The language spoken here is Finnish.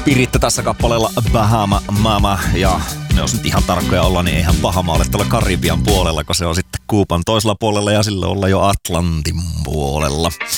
Spirit tässä kappaleella Bahama Mama. Ja jos nyt ihan tarkkoja olla, niin eihän Bahama ole tuolla Karibian puolella, kun se on sitten Kuuban toisella puolella ja sillä olla jo Atlantin puolella.